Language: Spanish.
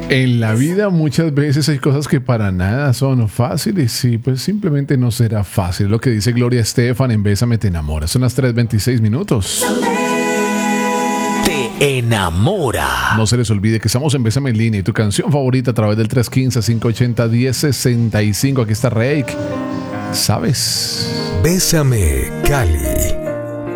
En la vida muchas veces hay cosas que para nada son fáciles y pues simplemente no será fácil. Lo que dice Gloria Estefan en Bésame te enamora. Son las 3:26 minutos. Te enamora. No se les olvide que estamos en Bésame en línea y tu canción favorita a través del 315-580-1065. Aquí está Reik. ¿Sabes? Bésame, Cali.